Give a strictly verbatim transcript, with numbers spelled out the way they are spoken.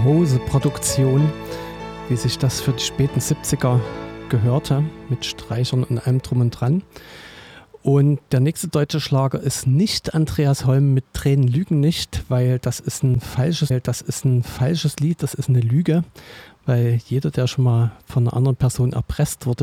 Hose-Produktion, wie sich das für die späten siebziger gehörte, mit Streichern und allem drum und dran. Und der nächste deutsche Schlager ist nicht Andreas Holm mit Tränen lügen nicht, weil das ist ein falsches, das ist ein falsches Lied, das ist eine Lüge, weil jeder, der schon mal von einer anderen Person erpresst wurde,